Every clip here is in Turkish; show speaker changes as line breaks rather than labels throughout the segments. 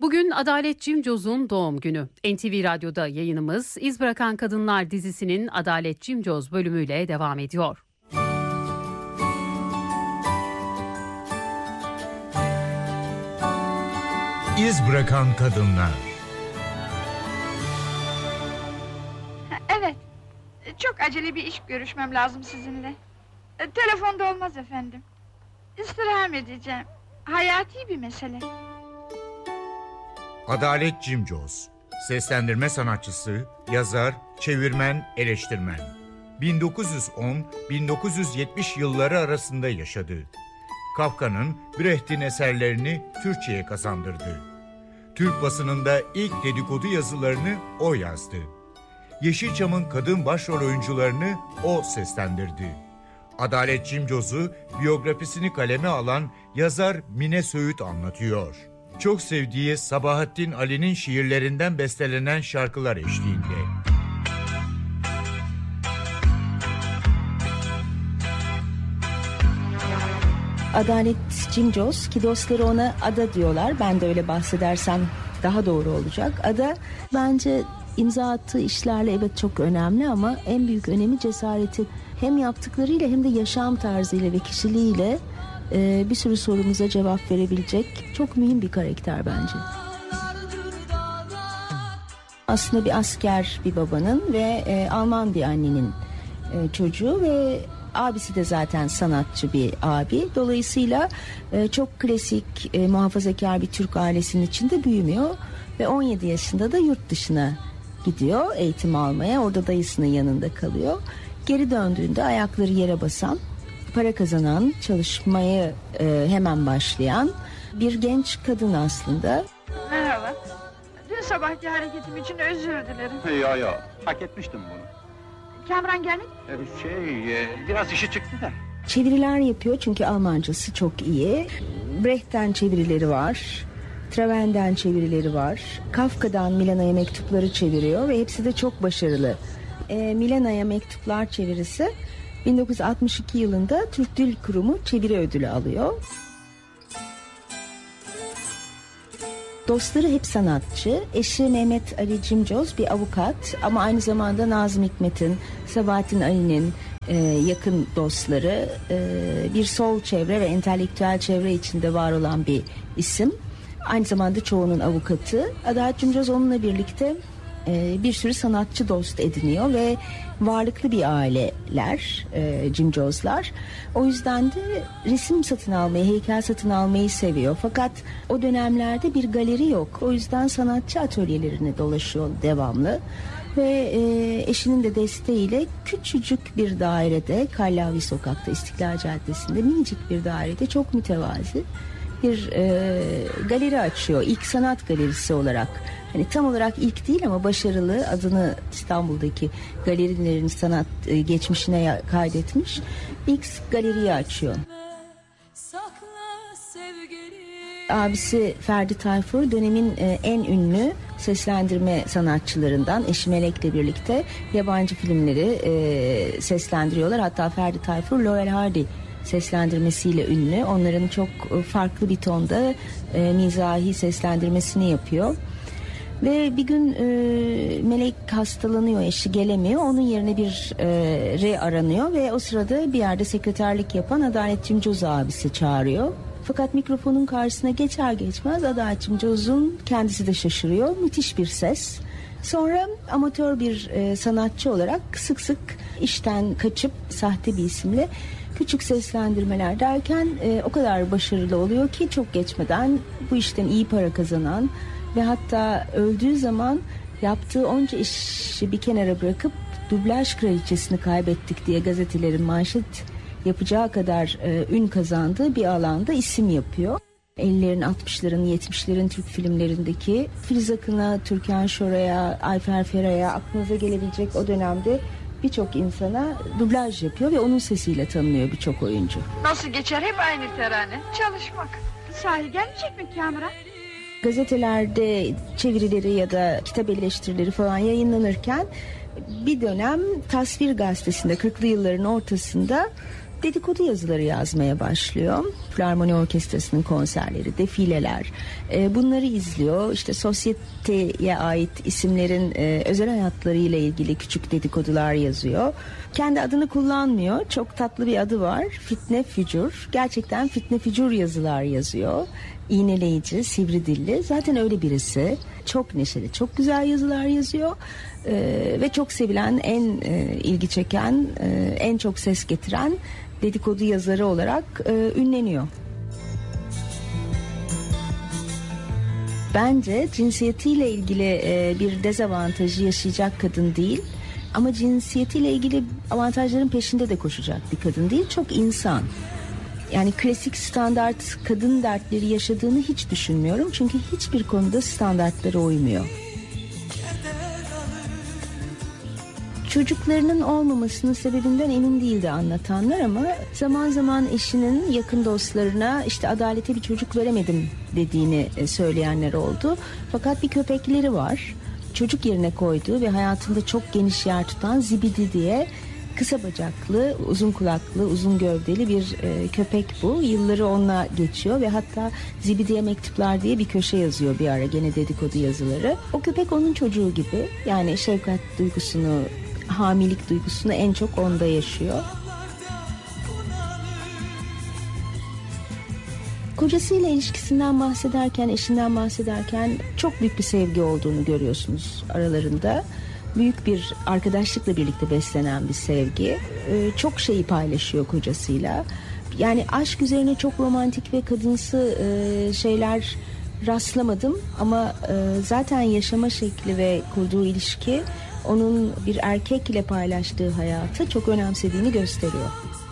Bugün Adalet Cimcoz'un doğum günü. NTV Radyo'da yayınımız İz Bırakan Kadınlar dizisinin Adalet Cimcoz bölümüyle devam ediyor.
İz Bırakan Kadınlar.
Evet, çok acele bir iş görüşmem lazım sizinle. Telefonda olmaz efendim. İstirham edeceğim. Hayati bir mesele.
Adalet Cimcoz. Seslendirme sanatçısı, yazar, çevirmen, eleştirmen. 1910-1970 yılları arasında yaşadı. Kafka'nın, Brecht'in eserlerini Türkçe'ye kazandırdı. Türk basınında ilk dedikodu yazılarını o yazdı. Yeşilçam'ın kadın başrol oyuncularını o seslendirdi. Adalet Cimcoz'u biyografisini kaleme alan yazar Mine Söğüt anlatıyor. Çok sevdiği Sabahattin Ali'nin şiirlerinden bestelenen şarkılar eşliğinde.
Adalet Cimcoz, ki dostları ona Ada diyorlar. Ben de öyle bahsedersem daha doğru olacak. Ada bence imza attığı işlerle evet çok önemli ama en büyük önemi cesareti. Hem yaptıklarıyla hem de yaşam tarzıyla ve kişiliğiyle bir sürü sorumuza cevap verebilecek çok mühim bir karakter bence. Aslında bir asker bir babanın ve Alman bir annenin çocuğu ve abisi de zaten sanatçı bir abi. Dolayısıyla çok klasik, muhafazakar bir Türk ailesinin içinde büyümüyor. Ve 17 yaşında da yurt dışına gidiyor eğitim almaya. Orada dayısının yanında kalıyor. Geri döndüğünde ayakları yere basan, para kazanan, çalışmaya hemen başlayan bir genç kadın aslında.
Merhaba. Dün sabahki hareketim için özür dilerim.
Yo, hak etmiştim bunu.
Kamran gelmedi.
Biraz işi çıktı da.
Çeviriler yapıyor çünkü Almancası çok iyi. Brecht'ten çevirileri var. Traven'den çevirileri var. Kafka'dan Milena'ya mektupları çeviriyor ve hepsi de çok başarılı. Milena'ya mektuplar çevirisi 1962 yılında Türk Dil Kurumu çeviri ödülü alıyor. Dostları hep sanatçı. Eşi Mehmet Ali Cimcoz bir avukat ama aynı zamanda Nazım Hikmet'in, Sabahattin Ali'nin yakın dostları. Bir sol çevre ve entelektüel çevre içinde var olan bir isim. Aynı zamanda çoğunun avukatı. Adalet Cimcoz onunla birlikte bir sürü sanatçı dost ediniyor ve varlıklı bir aileler Cimcozlar. O yüzden de resim satın almayı, heykel satın almayı seviyor. Fakat o dönemlerde bir galeri yok. O yüzden sanatçı atölyelerini dolaşıyor devamlı. Ve eşinin de desteğiyle küçücük bir dairede, Kallavi Sokak'ta, İstiklal Caddesi'nde minicik bir dairede çok mütevazi bir galeri açıyor. İlk sanat galerisi olarak. Hani tam olarak ilk değil ama başarılı, adını İstanbul'daki galerilerin sanat geçmişine kaydetmiş. İlk galeriyi açıyor. Abisi Ferdi Tayfur dönemin en ünlü seslendirme sanatçılarından. Eşi Melek'le birlikte yabancı filmleri seslendiriyorlar. Hatta Ferdi Tayfur, Laurel Hardy seslendirmesiyle ünlü. Onların çok farklı bir tonda mizahi seslendirmesini yapıyor. Ve bir gün Melek hastalanıyor, eşi gelemiyor. Onun yerine bir aranıyor ve o sırada bir yerde sekreterlik yapan Adalet Cimcoz abisi çağırıyor. Fakat mikrofonun karşısına geçer geçmez Adalet Cimcoz'un kendisi de şaşırıyor. Müthiş bir ses. Sonra amatör bir sanatçı olarak sık sık işten kaçıp sahte bir isimle küçük seslendirmeler derken o kadar başarılı oluyor ki çok geçmeden bu işten iyi para kazanan ve hatta öldüğü zaman yaptığı onca işi bir kenara bırakıp dublaj kraliçesini kaybettik diye gazetelerin manşet yapacağı kadar ün kazandığı bir alanda isim yapıyor. 50'lerin, 60'ların, 70'lerin Türk filmlerindeki Filiz Akın'a, Türkan Şoray'a, Ayfer Ferah'a, aklınıza gelebilecek o dönemde birçok insana dublaj yapıyor ve onun sesiyle tanınıyor birçok oyuncu.
Nasıl geçer hep aynı terane. Çalışmak. Sahi gelmeyecek mi Kamran?
Gazetelerde çevirileri ya da kitap eleştirileri falan yayınlanırken bir dönem Tasvir Gazetesi'nde 40'lı yılların ortasında dedikodu yazıları yazmaya başlıyor. Filarmoni Orkestrası'nın konserleri, defileler, bunları izliyor. İşte sosyeteye ait isimlerin özel hayatlarıyla ilgili küçük dedikodular yazıyor. Kendi adını kullanmıyor. Çok tatlı bir adı var. Fitne Fücur. Gerçekten fitne fücur yazılar yazıyor. İğneleyici, sivri dilli. Zaten öyle birisi. Çok neşeli, çok güzel yazılar yazıyor. Ve çok sevilen, en ilgi çeken, en çok ses getiren dedikodu yazarı olarak ünleniyor. Bence cinsiyetiyle ilgili bir dezavantajı yaşayacak kadın değil. Ama cinsiyetiyle ilgili avantajların peşinde de koşacak bir kadın değil. Çok insan. Yani klasik standart kadın dertleri yaşadığını hiç düşünmüyorum. Çünkü hiçbir konuda standartlara uymuyor. Çocuklarının olmamasının sebebinden emin değildi anlatanlar ama zaman zaman eşinin yakın dostlarına işte adalete bir çocuk veremedim dediğini söyleyenler oldu. Fakat bir köpekleri var. Çocuk yerine koyduğu ve hayatında çok geniş yer tutan Zibidi diye kısa bacaklı, uzun kulaklı, uzun gövdeli bir köpek bu. Yılları onunla geçiyor ve hatta Zibidi'ye mektuplar diye bir köşe yazıyor bir ara, gene dedikodu yazıları. O köpek onun çocuğu gibi, yani şefkat duygusunu, hamilik duygusunu en çok onda yaşıyor. Kocasıyla ilişkisinden bahsederken, eşinden bahsederken çok büyük bir sevgi olduğunu görüyorsunuz aralarında. Büyük bir arkadaşlıkla birlikte beslenen bir sevgi. Çok şeyi paylaşıyor kocasıyla. Yani aşk üzerine çok romantik ve kadınsı şeyler rastlamadım. Ama zaten yaşama şekli ve kurduğu ilişki onun bir erkek ile paylaştığı hayatı çok önemsediğini gösteriyor.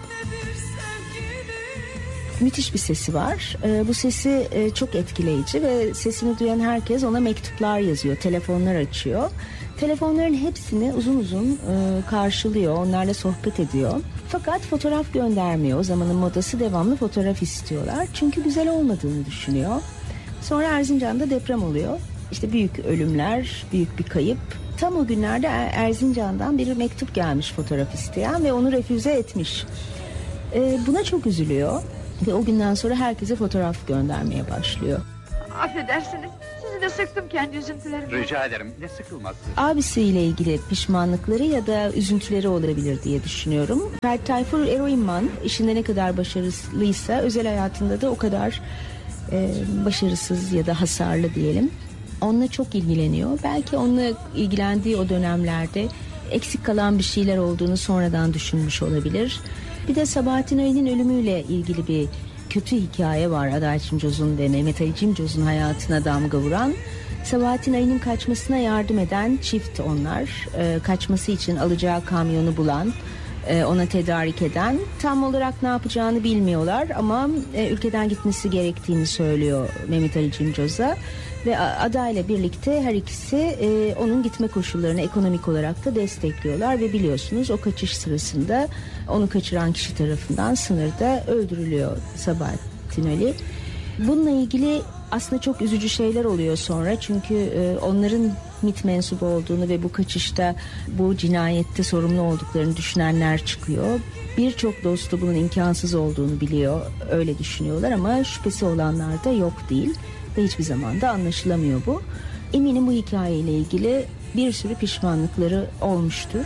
Müthiş bir sesi var. Bu sesi çok etkileyici ve sesini duyan herkes ona mektuplar yazıyor, telefonlar açıyor. Telefonların hepsini uzun uzun karşılıyor, onlarla sohbet ediyor. Fakat fotoğraf göndermiyor. O zamanın modası devamlı fotoğraf istiyorlar. Çünkü güzel olmadığını düşünüyor. Sonra Erzincan'da deprem oluyor. İşte büyük ölümler, büyük bir kayıp. Tam o günlerde Erzincan'dan bir mektup gelmiş fotoğraf isteyen ve onu refüze etmiş. Buna çok üzülüyor. Ve o günden sonra herkese fotoğraf göndermeye başlıyor.
Affedersiniz, sizi de sıktım kendi üzüntülerimi.
Rica ederim, ne sıkılması.
Abisiyle ilgili pişmanlıkları ya da üzüntüleri olabilir diye düşünüyorum. Ferdi Tayfur eroinman, işinde ne kadar başarılıysa özel hayatında da o kadar başarısız ya da hasarlı diyelim. Onunla çok ilgileniyor. Belki onunla ilgilendiği o dönemlerde eksik kalan bir şeyler olduğunu sonradan düşünmüş olabilir. Bir de Sabahattin Ali'nin ölümüyle ilgili bir kötü hikaye var. Adalet Cimcoz'un ve Mehmet Ali Cimcoz'un hayatına damga vuran. Sabahattin Ali'nin kaçmasına yardım eden çift onlar. Kaçması için alacağı kamyonu bulan, ona tedarik eden. Tam olarak ne yapacağını bilmiyorlar ama ülkeden gitmesi gerektiğini söylüyor Mehmet Ali Cimcoz'a. Ve Ada ile birlikte her ikisi onun gitme koşullarını ekonomik olarak da destekliyorlar ve biliyorsunuz o kaçış sırasında onu kaçıran kişi tarafından sınırda öldürülüyor Sabahattin Ali. Bununla ilgili aslında çok üzücü şeyler oluyor sonra, çünkü onların MİT mensubu olduğunu ve bu kaçışta, bu cinayette sorumlu olduklarını düşünenler çıkıyor. Birçok dostu bunun imkansız olduğunu biliyor, öyle düşünüyorlar ama şüphesi olanlar da yok değil. Ve hiçbir zaman da anlaşılamıyor bu. Eminim bu hikayeyle ilgili bir sürü pişmanlıkları olmuştur.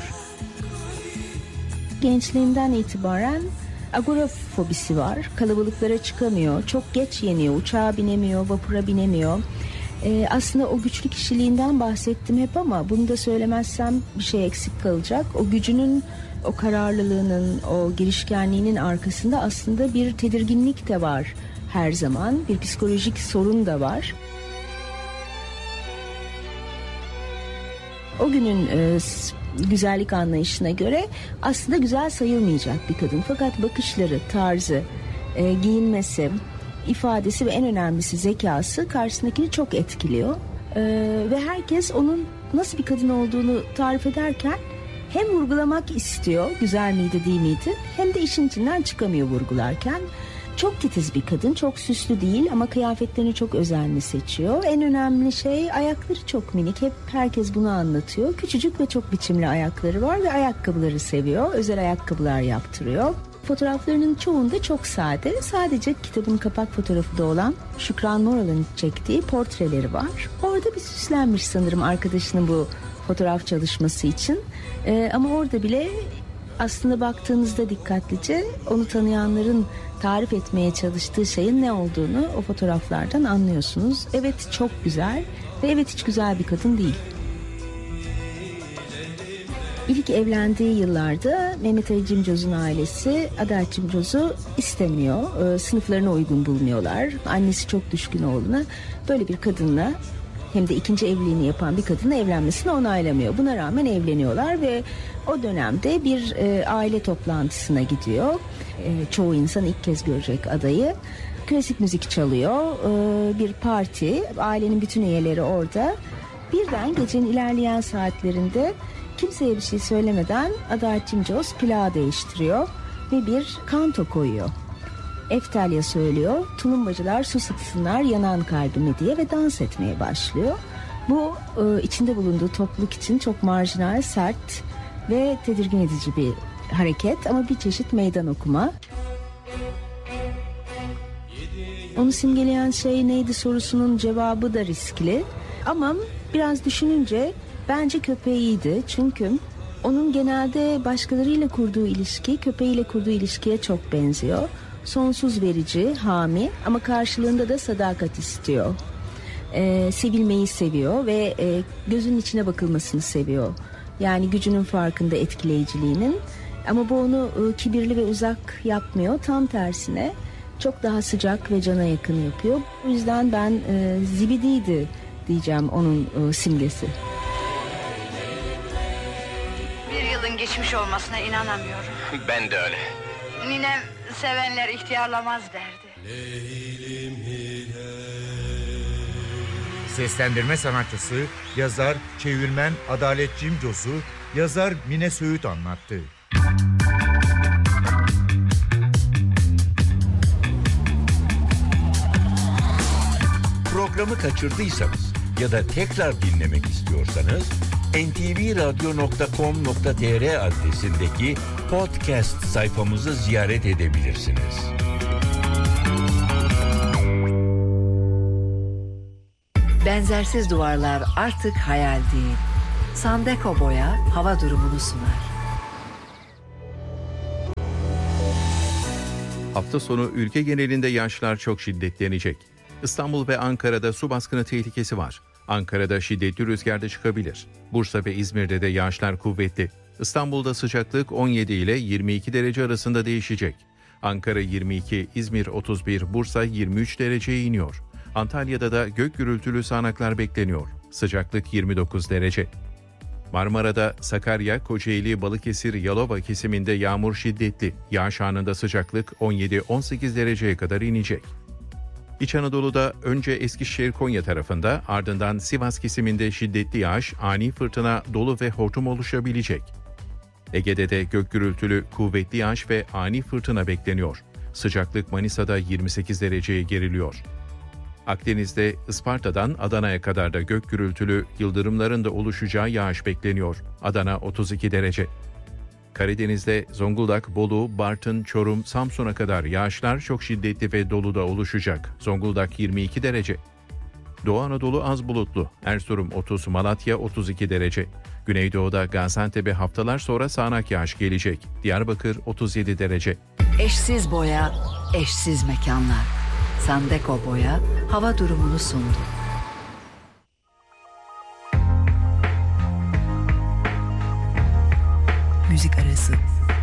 Gençliğinden itibaren agorafobisi var. Kalabalıklara çıkamıyor. Çok geç yeniyor. Uçağa binemiyor, vapura binemiyor. Aslında o güçlü kişiliğinden bahsettim hep ama bunu da söylemezsem bir şey eksik kalacak. O gücünün, o kararlılığının, o girişkenliğinin arkasında aslında bir tedirginlik de var. Her zaman bir psikolojik sorun da var. O günün güzellik anlayışına göre aslında güzel sayılmayacak bir kadın. Fakat bakışları, tarzı, giyinmesi, ifadesi ve en önemlisi zekası karşısındakini çok etkiliyor. Ve herkes onun nasıl bir kadın olduğunu tarif ederken hem vurgulamak istiyor, güzel miydi değil miydi, hem de işin içinden çıkamıyor vurgularken. Çok titiz bir kadın, çok süslü değil ama kıyafetlerini çok özenli seçiyor. En önemli şey, ayakları çok minik. Hep herkes bunu anlatıyor. Küçücük ve çok biçimli ayakları var ve ayakkabıları seviyor. Özel ayakkabılar yaptırıyor. Fotoğraflarının çoğunda çok sade. Sadece kitabın kapak fotoğrafı da olan Şükran Moral'ın çektiği portreleri var. Orada bir süslenmiş sanırım arkadaşının bu fotoğraf çalışması için. Ama orada bile aslında baktığınızda dikkatlice onu tanıyanların tarif etmeye çalıştığı şeyin ne olduğunu o fotoğraflardan anlıyorsunuz. Evet, çok güzel ve evet, hiç güzel bir kadın değil. İlk evlendiği yıllarda Mehmet Ali Cimcoz'un ailesi Adalet Cimcoz'u istemiyor. Sınıflarına uygun bulmuyorlar. Annesi çok düşkün oğluna. Böyle bir kadınla, hem de ikinci evliliğini yapan bir kadınla evlenmesini onaylamıyor. Buna rağmen evleniyorlar ve o dönemde bir aile toplantısına gidiyor. Çoğu insan ilk kez görecek adayı. Klasik müzik çalıyor. Bir parti, ailenin bütün üyeleri orada. Birden gecenin ilerleyen saatlerinde kimseye bir şey söylemeden Adalet Cimcoz plağı değiştiriyor ve bir kanto koyuyor. Eftalya söylüyor, tulumbacılar su sıksınlar yanan kalbimi diye ve dans etmeye başlıyor. Bu içinde bulunduğu topluluk için çok marjinal, sert ve tedirgin edici bir hareket ama bir çeşit meydan okuma. Onu simgeleyen şey neydi sorusunun cevabı da riskli ama biraz düşününce bence köpeğiydi, çünkü onun genelde başkalarıyla kurduğu ilişki köpeğiyle kurduğu ilişkiye çok benziyor. Sonsuz verici, hami ama karşılığında da sadakat istiyor. Sevilmeyi seviyor ve gözünün içine bakılmasını seviyor. Yani gücünün farkında, etkileyiciliğinin, ama bu onu kibirli ve uzak yapmıyor. Tam tersine çok daha sıcak ve cana yakın yapıyor. O yüzden ben zibidiydi diyeceğim onun simgesi.
Bir yılın geçmiş olmasına inanamıyorum.
Ben de öyle.
Ninem sevenler ihtiyarlamaz derdi.
Seslendirme sanatçısı, yazar, çevirmen Adalet Cimcoz'u yazar Mine Söğüt anlattı.
Programı kaçırdıysanız ya da tekrar dinlemek istiyorsanız ntvradio.com.tr adresindeki podcast sayfamızı ziyaret edebilirsiniz.
Benzersiz duvarlar artık hayal değil. Sandeko Boya hava durumunu sunar.
Hafta sonu ülke genelinde yağışlar çok şiddetlenecek. İstanbul ve Ankara'da su baskını tehlikesi var. Ankara'da şiddetli rüzgar da çıkabilir. Bursa ve İzmir'de de yağışlar kuvvetli. İstanbul'da sıcaklık 17 ile 22 derece arasında değişecek. Ankara 22, İzmir 31, Bursa 23 dereceye iniyor. Antalya'da da gök gürültülü sağanaklar bekleniyor. Sıcaklık 29 derece. Marmara'da Sakarya, Kocaeli, Balıkesir, Yalova kesiminde yağmur şiddetli. Yağış anında sıcaklık 17-18 dereceye kadar inecek. İç Anadolu'da önce Eskişehir, Konya tarafında, ardından Sivas kesiminde şiddetli yağış, ani fırtına, dolu ve hortum oluşabilecek. Ege'de de gök gürültülü, kuvvetli yağış ve ani fırtına bekleniyor. Sıcaklık Manisa'da 28 dereceye geriliyor. Akdeniz'de Isparta'dan Adana'ya kadar da gök gürültülü, yıldırımların da oluşacağı yağış bekleniyor. Adana 32 derece. Karadeniz'de Zonguldak, Bolu, Bartın, Çorum, Samsun'a kadar yağışlar çok şiddetli ve dolu da oluşacak. Zonguldak 22 derece. Doğu Anadolu az bulutlu. Erzurum 30, Malatya 32 derece. Güneydoğu'da Gaziantep'e haftalar sonra sağanak yağış gelecek. Diyarbakır 37 derece.
Eşsiz boya, eşsiz mekanlar. Sandeko Boya hava durumunu sundu. Müzik arası.